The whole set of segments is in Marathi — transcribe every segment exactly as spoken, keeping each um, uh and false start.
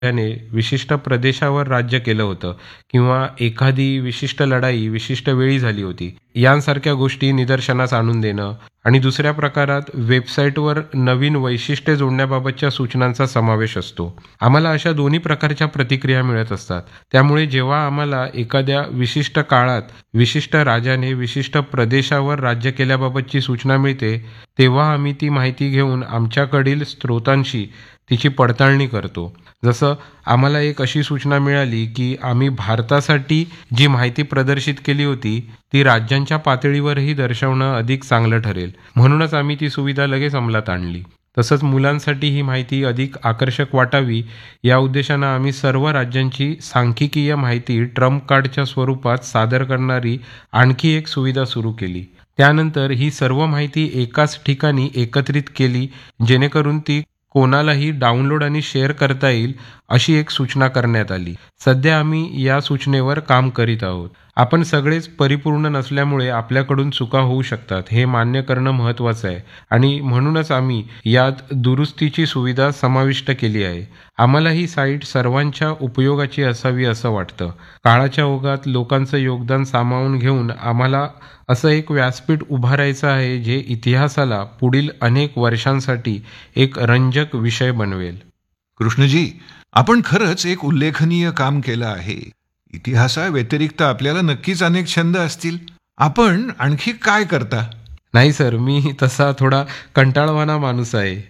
त्याने विशिष्ट प्रदेशावर राज्य केलं होतं किंवा एखादी विशिष्ट लढाई विशिष्ट वेळी झाली होती यांसारख्या गोष्टी निदर्शनास आणून देणं आणि दुसऱ्या प्रकारात वेबसाईटवर नवीन वैशिष्ट्ये जोडण्याबाबतच्या सूचनांचा समावेश असतो. आम्हाला अशा दोन्ही प्रकारच्या प्रतिक्रिया मिळत असतात. त्यामुळे जेव्हा आम्हाला एखाद्या विशिष्ट काळात विशिष्ट राजाने विशिष्ट प्रदेशावर राज्य केल्याबाबतची सूचना मिळते तेव्हा आम्ही ती माहिती घेऊन आमच्याकडील स्रोतांशी तिची पडताळणी करतो. जसं आम्हाला एक अशी सूचना मिळाली की आम्ही भारतासाठी जी माहिती प्रदर्शित केली होती ती राज्यांच्या पातळीवरही दर्शवणं अधिक चांगलं ठरेल, म्हणूनच आम्ही ती सुविधा लगेच अंमलात आणली. तसंच मुलांसाठी ही माहिती अधिक आकर्षक वाटावी या उद्देशानं आम्ही सर्व राज्यांची सांख्यिकीय माहिती ट्रम्प कार्डच्या स्वरूपात सादर करणारी आणखी एक सुविधा सुरू केली. त्यानंतर ही सर्व माहिती एकाच ठिकाणी एकत्रित केली जेणेकरून ती कोणालाही डाउनलोड आणि शेअर करता येईल अशी एक सूचना करण्यात आली. सध्या आम्ही या सूचनेवर काम करीत आहोत. आपण सगळेच परिपूर्ण नसल्यामुळे आपल्याकडून चुका होऊ शकतात हे मान्य करणं महत्त्वाचं आहे आणि म्हणूनच आम्ही यात दुरुस्तीची सुविधा समाविष्ट केली आहे. आम्हाला ही साईट सर्वांच्या उपयोगाची असावी असं वाटतं. काळाच्या ओघात लोकांचं योगदान सामावून घेऊन आम्हाला असं एक व्यासपीठ उभारायचं आहे जे इतिहासाला पुढील अनेक वर्षांसाठी एक रंजक विषय बनवेल. कृष्णजी, आपण खरंच एक उल्लेखनीय काम केलं आहे. इतिहासाव्यतिरिक्त आपल्याला नक्कीच अनेक छंद असतील. आपण आणखी काय करता? नाही सर, मी तसा थोडा कंटाळवाणा माणूस आहे.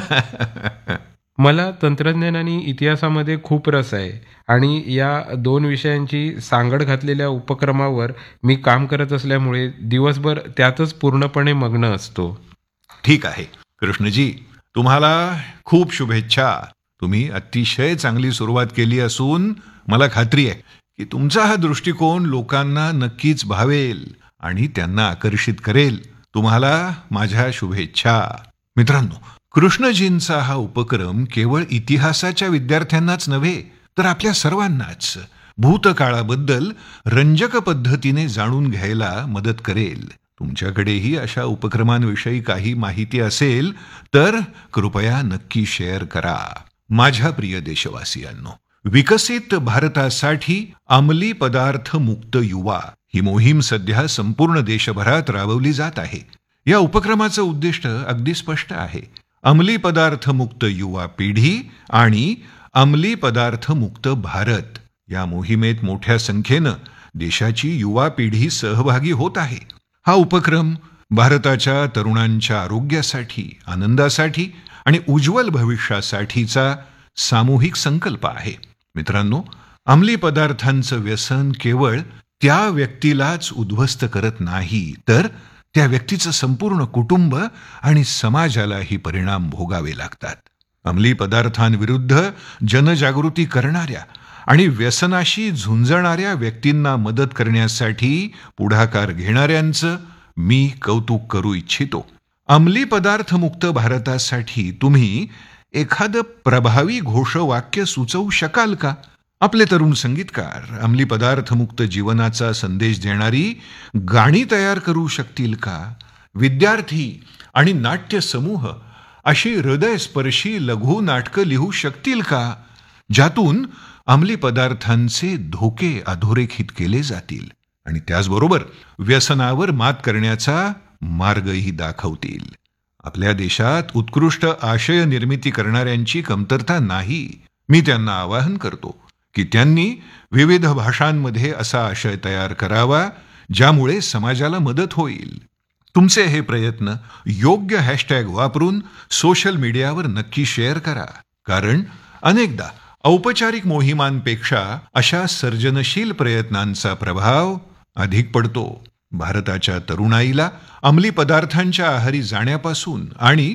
मला तंत्रज्ञान आणि इतिहासामध्ये खूप रस आहे आणि या दोन विषयांची सांगड घातलेल्या उपक्रमावर मी काम करत असल्यामुळे दिवसभर त्यातच पूर्णपणे मग्न असतो. ठीक आहे कृष्णजी, तुम्हाला खूप शुभेच्छा. तुम्ही अतिशय चांगली सुरुवात केली असून मला खात्री आहे की तुमचा हा दृष्टिकोन लोकांना नक्कीच भावेल आणि त्यांना आकर्षित करेल. तुम्हाला माझ्या शुभेच्छा. मित्रांनो, कृष्णजींचा हा उपक्रम केवळ इतिहासाच्या विद्यार्थ्यांनाच नव्हे तर आपल्या सर्वांनाच भूतकाळाबद्दल रंजक पद्धतीने जाणून घ्यायला मदत करेल. तुमच्याकडेही अशा उपक्रमांविषयी काही माहिती असेल तर कृपया नक्की शेअर करा. माझ्या प्रिय देशवासियांनो, विकसित भारतासाठी अंमली पदार्थ मुक्त युवा ही मोहीम सध्या संपूर्ण देशभरात राबवली जात आहे. या उपक्रमाचं उद्दिष्ट अगदी स्पष्ट आहे. अंमली पदार्थ मुक्त युवा पिढी आणि अंमली पदार्थ मुक्त भारत या मोहिमेत मोठ्या संख्येनं देशाची युवा पिढी सहभागी होत आहे. हा उपक्रम भारताच्या तरुणांच्या आरोग्यासाठी, आनंदासाठी आणि उज्ज्वल भविष्यासाठीचा सामूहिक संकल्प आहे. मित्रांनो, अंमली पदार्थांचं व्यसन केवळ त्या व्यक्तीलाच उद्ध्वस्त करत नाही तर त्या व्यक्तीचं संपूर्ण कुटुंब आणि समाजालाही परिणाम भोगावे लागतात. अंमली पदार्थांविरुद्ध जनजागृती करणाऱ्या आणि व्यसनाशी झुंजणाऱ्या व्यक्तींना मदत करण्यासाठी पुढाकार घेणाऱ्यांचं मी कौतुक करू इच्छितो. अंमली पदार्थ मुक्त भारतासाठी तुम्ही एखादं प्रभावी घोषवाक्य सुचवू शकाल का? आपले तरुण संगीतकार अंमली पदार्थ मुक्त जीवनाचा संदेश देणारी गाणी तयार करू शकतील का? विद्यार्थी आणि नाट्य समूह अशी हृदयस्पर्शी लघु नाटकं लिहू शकतील का ज्यातून अंमली पदार्थांचे धोके अधोरेखित केले जातील आणि त्याचबरोबर व्यसनावर मात करण्याचा मार्गही दाखवतील? आपल्या देशात उत्कृष्ट आशय निर्मिती करणाऱ्यांची कमतरता नाही. मी त्यांना आवाहन करतो की त्यांनी विविध भाषांमध्ये असा आशय तयार करावा ज्यामुळे समाजाला मदत होईल. तुमचे हे प्रयत्न योग्य हॅशटॅग वापरून सोशल मीडियावर नक्की शेअर करा, कारण अनेकदा औपचारिक मोहिमांपेक्षा अशा सर्जनशील प्रयत्नांचा प्रभाव अधिक पडतो. भारताच्या तरुणाईला अंमली पदार्थांच्या आहारी जाण्यापासून आणि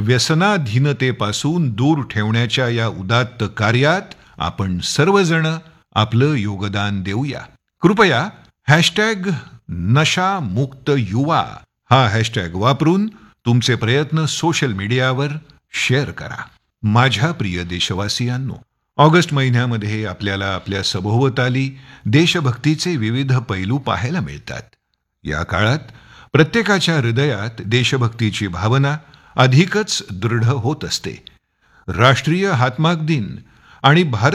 व्यसनाधीनतेपासून दूर ठेवण्याच्या या उदात्त कार्यात आपण सर्वजण आपलं योगदान देऊया. कृपया हॅशटॅग नशा मुक्त युवा हा हॅशटॅग वापरून तुमचे प्रयत्न सोशल मीडियावर शेअर करा. माझ्या प्रिय देशवासियांनो, ऑगस्ट महिन्यामध्ये आपल्याला आपल्या सभोवताली देशभक्तीचे विविध पैलू पाहायला मिळतात. या काळात प्रत्येकाच्या हृदयात देशभक्तीची भावना अधिकच दृढ होत असते. राष्ट्रीय हातमाग दिन आणि भारत